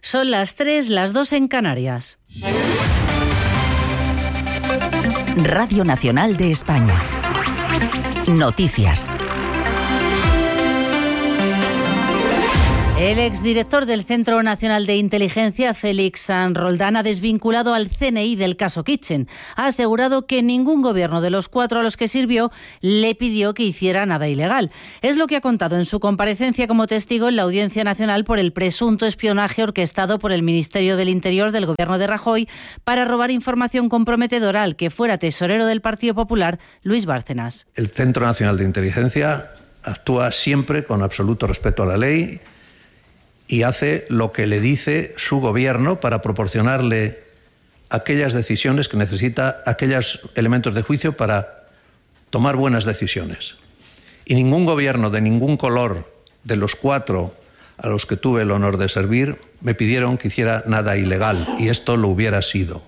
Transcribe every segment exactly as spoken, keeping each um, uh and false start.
Son las tres, las dos en Canarias. Radio Nacional de España. Noticias. El exdirector del Centro Nacional de Inteligencia, Félix San Roldán, ha desvinculado al C N I del caso Kitchen. Ha asegurado que ningún gobierno de los cuatro a los que sirvió le pidió que hiciera nada ilegal. Es lo que ha contado en su comparecencia como testigo en la Audiencia Nacional por el presunto espionaje orquestado por el Ministerio del Interior del gobierno de Rajoy para robar información comprometedora al que fuera tesorero del Partido Popular, Luis Bárcenas. El Centro Nacional de Inteligencia actúa siempre con absoluto respeto a la ley y hace lo que le dice su gobierno para proporcionarle aquellas decisiones que necesita, aquellos elementos de juicio para tomar buenas decisiones. Y ningún gobierno de ningún color de los cuatro a los que tuve el honor de servir me pidieron que hiciera nada ilegal, y esto lo hubiera sido.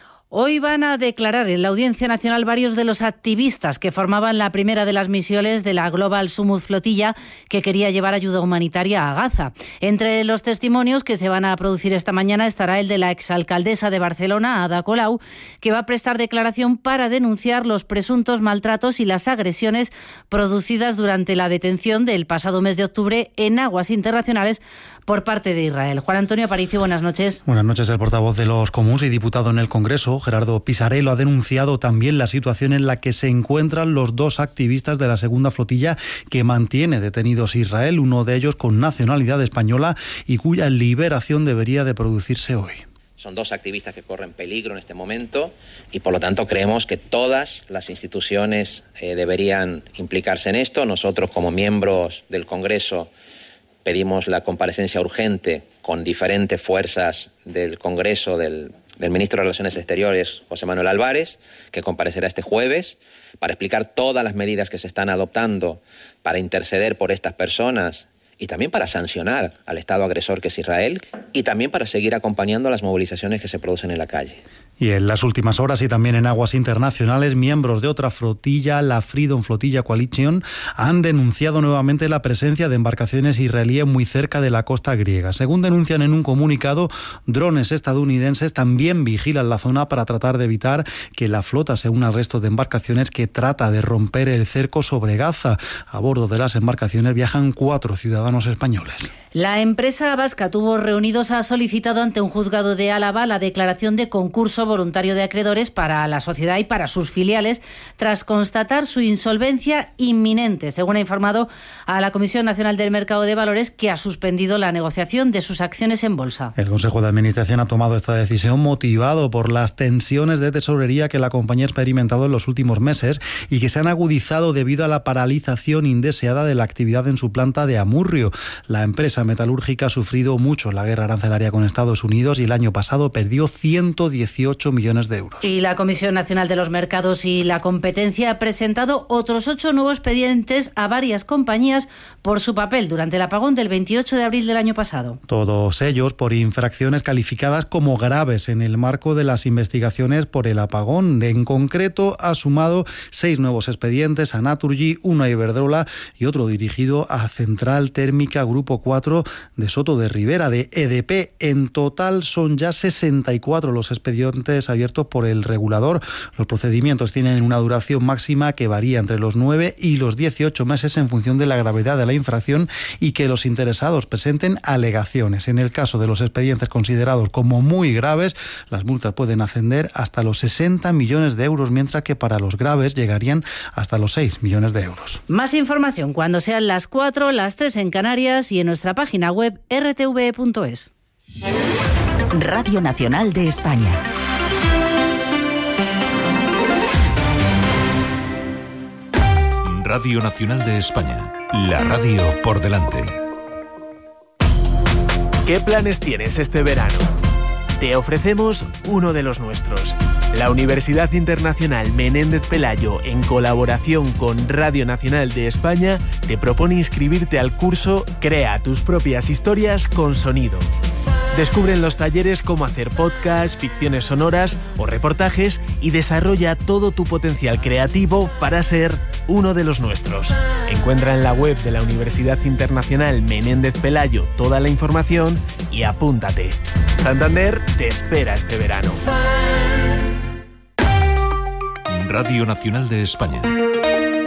Hoy van a declarar en la Audiencia Nacional varios de los activistas que formaban la primera de las misiones de la Global Summit Flotilla que quería llevar ayuda humanitaria a Gaza. Entre los testimonios que se van a producir esta mañana estará el de la exalcaldesa de Barcelona, Ada Colau, que va a prestar declaración para denunciar los presuntos maltratos y las agresiones producidas durante la detención del pasado mes de octubre en aguas internacionales por parte de Israel. Juan Antonio Aparicio, buenas noches. Buenas noches. El portavoz de los Comuns y diputado en el Congreso, Gerardo Pisarello, ha denunciado también la situación en la que se encuentran los dos activistas de la segunda flotilla que mantiene detenidos Israel, uno de ellos con nacionalidad española y cuya liberación debería de producirse hoy. Son dos activistas que corren peligro en este momento y por lo tanto creemos que todas las instituciones eh, deberían implicarse en esto. Nosotros, como miembros del Congreso, pedimos la comparecencia urgente con diferentes fuerzas del Congreso del, del ministro de Relaciones Exteriores, José Manuel Álvarez, que comparecerá este jueves, para explicar todas las medidas que se están adoptando para interceder por estas personas y también para sancionar al Estado agresor que es Israel y también para seguir acompañando las movilizaciones que se producen en la calle. Y en las últimas horas y también en aguas internacionales, miembros de otra flotilla, la Freedom Flotilla Coalition, han denunciado nuevamente la presencia de embarcaciones israelíes muy cerca de la costa griega. Según denuncian en un comunicado, drones estadounidenses también vigilan la zona para tratar de evitar que la flota se una al resto de embarcaciones que trata de romper el cerco sobre Gaza. A bordo de las embarcaciones viajan cuatro ciudadanos españoles. La empresa vasca Tubos Reunidos ha solicitado ante un juzgado de Álava la declaración de concurso voluntario de acreedores para la sociedad y para sus filiales tras constatar su insolvencia inminente, según ha informado a la Comisión Nacional del Mercado de Valores, que ha suspendido la negociación de sus acciones en bolsa. El Consejo de Administración ha tomado esta decisión motivado por las tensiones de tesorería que la compañía ha experimentado en los últimos meses y que se han agudizado debido a la paralización indeseada de la actividad en su planta de Amurrio. La empresa metalúrgica ha sufrido mucho la guerra arancelaria con Estados Unidos y el año pasado perdió ciento dieciocho millones de euros. Y la Comisión Nacional de los Mercados y la Competencia ha presentado otros ocho nuevos expedientes a varias compañías por su papel durante el apagón del veintiocho de abril del año pasado. Todos ellos por infracciones calificadas como graves en el marco de las investigaciones por el apagón. En concreto, ha sumado seis nuevos expedientes a Naturgy, uno a Iberdrola y otro dirigido a Central Térmica Grupo cuatro de Soto de Ribera, de E D P. En total son ya sesenta y cuatro los expedientes abiertos por el regulador. Los procedimientos tienen una duración máxima que varía entre los nueve y los dieciocho meses en función de la gravedad de la infracción y que los interesados presenten alegaciones. En el caso de los expedientes considerados como muy graves, las multas pueden ascender hasta los sesenta millones de euros, mientras que para los graves llegarían hasta los seis millones de euros. Más información cuando sean las cuatro, las tres en Canarias y en nuestra página web erre te ve punto es. Radio Nacional de España. Radio Nacional de España. La radio por delante. ¿Qué planes tienes este verano? Te ofrecemos uno de los nuestros. La Universidad Internacional Menéndez Pelayo, en colaboración con Radio Nacional de España, te propone inscribirte al curso Crea tus propias historias con sonido. Descubre en los talleres cómo hacer podcasts, ficciones sonoras o reportajes y desarrolla todo tu potencial creativo para ser uno de los nuestros. Encuentra en la web de la Universidad Internacional Menéndez Pelayo toda la información y apúntate. Santander te espera este verano. Radio Nacional de España.